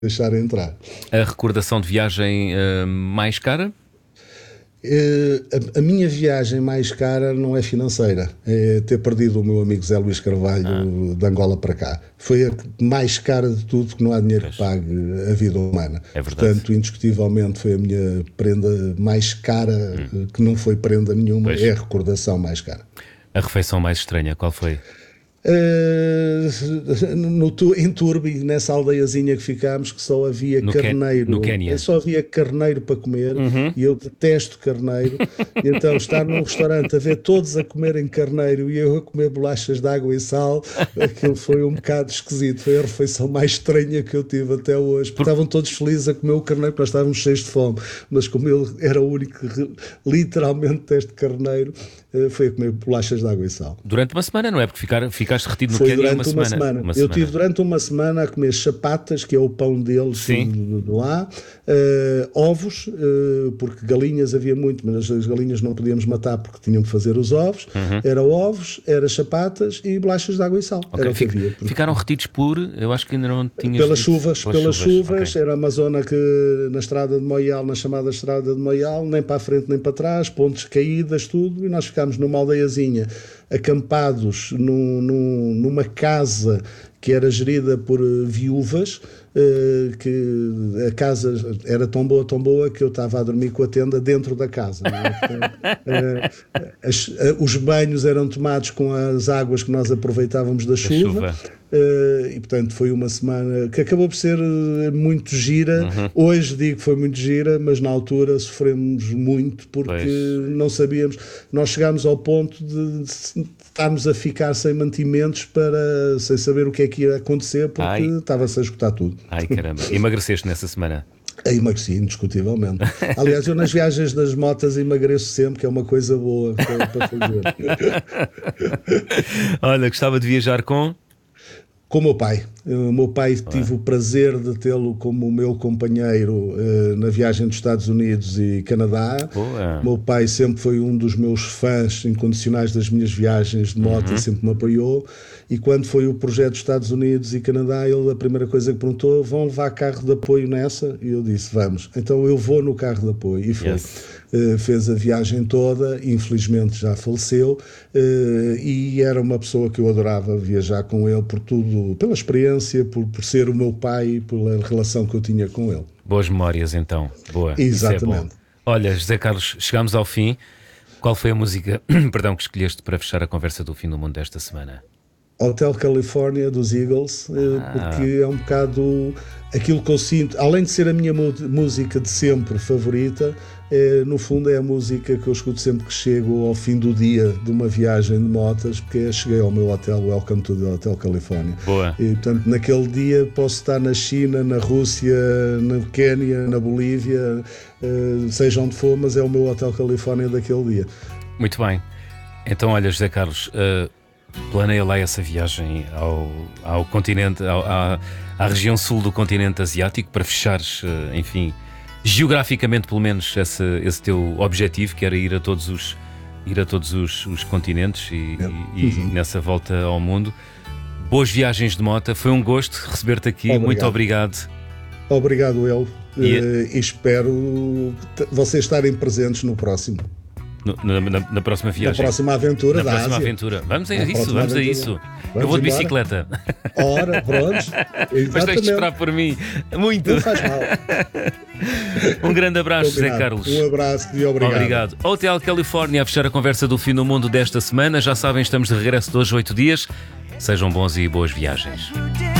deixar entrar. A recordação de viagem mais cara? A minha viagem mais cara não é financeira, é ter perdido o meu amigo Zé Luís Carvalho de Angola para cá. Foi a mais cara de tudo, porque não há dinheiro que pague a vida humana. É verdade. Portanto, indiscutivelmente foi a minha prenda mais cara, que não foi prenda nenhuma, é a recordação mais cara. A refeição mais estranha, qual foi? Em Turbi, nessa aldeiazinha que ficámos, que só havia carneiro. No Quénia. Só havia carneiro para comer e eu detesto carneiro. E então estar num restaurante a ver todos a comerem carneiro e eu a comer bolachas de água e sal, aquilo foi um bocado esquisito. Foi a refeição mais estranha que eu tive até hoje. Porque estavam todos felizes a comer o carneiro, porque nós estávamos cheios de fome. Mas como ele era o único que literalmente teste carneiro, foi a comer bolachas de água e sal. Durante uma semana, não é? Porque ficaste retido no Foi Quénia durante uma semana. Eu tive durante uma semana a comer chapatas, que é o pão deles de lá, ovos, porque galinhas havia muito, mas as galinhas não podíamos matar porque tinham que fazer os ovos. Era ovos, era chapatas e bolachas de água e sal. Era o que havia. Ficaram retidos eu acho que ainda não tinhas pelas chuvas. Okay. Era uma zona que na estrada de Moial, na chamada estrada de Moial, nem para a frente nem para trás, pontes caídas, tudo, e nós ficámos numa aldeiazinha, acampados numa casa que era gerida por viúvas, que a casa era tão boa que eu estava a dormir com a tenda dentro da casa. Não é? Portanto, os banhos eram tomados com as águas que nós aproveitávamos da chuva. E portanto foi uma semana que acabou por ser muito gira. Hoje digo que foi muito gira, mas na altura sofremos muito porque não sabíamos. Nós chegámos ao ponto de estarmos a ficar sem mantimentos, sem saber o que é que ia acontecer, porque estava-se a esgotar tudo. Ai caramba, emagreceste nessa semana? Emagreci, indiscutivelmente. Aliás, eu nas viagens das motas emagreço sempre, que é uma coisa boa para fazer. Olha, gostava de viajar com o meu pai. O meu pai tive o prazer de tê-lo como o meu companheiro na viagem dos Estados Unidos e Canadá. O meu pai sempre foi um dos meus fãs incondicionais das minhas viagens de moto e sempre me apoiou. E quando foi o projeto dos Estados Unidos e Canadá, a primeira coisa que perguntou: vão levar carro de apoio nessa? E eu disse: vamos. Então eu vou no carro de apoio. E foi. Fez a viagem toda, infelizmente já faleceu, e era uma pessoa que eu adorava viajar com ele por tudo, pela experiência, por ser o meu pai, pela relação que eu tinha com ele. Boas memórias então, boa. Exatamente. Isso é bom. Olha, José Carlos, chegámos ao fim. Qual foi a música perdão, que escolheste para fechar a conversa do Fim do Mundo desta semana? Hotel California dos Eagles, porque é um bocado aquilo que eu sinto, além de ser a minha música de sempre favorita, no fundo é a música que eu escuto sempre que chego ao fim do dia de uma viagem de motas, porque cheguei ao meu hotel, Welcome to the Hotel California. Boa. E portanto naquele dia posso estar na China, na Rússia, no Quénia, na Bolívia, seja onde for, mas é o meu Hotel California daquele dia. Muito bem. Então olha, José Carlos, planeia lá essa viagem ao continente, à região sul do continente asiático, para fechares, enfim, geograficamente pelo menos esse teu objetivo, que era ir a todos os continentes e nessa volta ao mundo. Boas viagens de moto, foi um gosto receber-te aqui. Obrigado. Muito obrigado. Obrigado eu, e espero vocês estarem presentes no próximo. Na próxima viagem. Na próxima aventura da Ásia. Aventura. Vamos a isso. Eu vou de bicicleta. Ora, pronto. Mas tens de esperar por mim. Muito. Não faz mal. Um grande abraço, José Carlos. Um abraço e obrigado. Hotel California a fechar a conversa do Fim do Mundo desta semana. Já sabem, estamos de regresso de hoje 8 dias. Sejam bons e boas viagens.